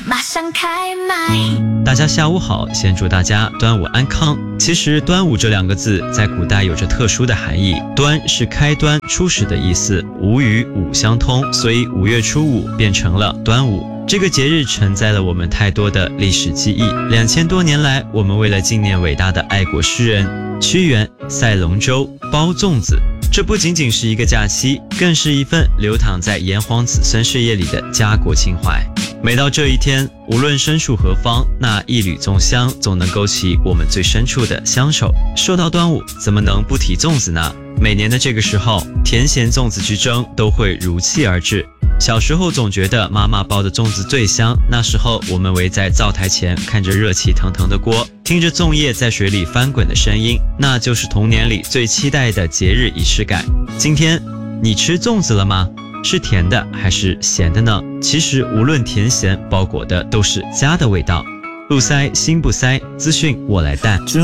马上开卖。 大家下午好，先祝大家端午安康。其实端午这两个字在古代有着特殊的含义，端是开端初始的意思，午与午相通，所以5月初5变成了端午。这个节日承载了我们太多的历史记忆。2000多年来，我们为了纪念伟大的爱国诗人屈原，赛龙舟、包粽子，这不仅仅是一个假期，更是一份流淌在炎黄子孙血液里的家国情怀。每到这一天，无论身处何方，那一缕粽香总能勾起我们最深处的乡愁。说到端午，怎么能不提粽子呢？每年的这个时候，甜咸粽子之争都会如期而至。小时候总觉得妈妈包的粽子最香，那时候我们围在灶台前，看着热气腾腾的锅，听着粽叶在水里翻滚的声音，那就是童年里最期待的节日仪式感。今天你吃粽子了吗？是甜的还是咸的呢？其实无论甜咸，包裹的都是家的味道。路塞心不塞，资讯我来带。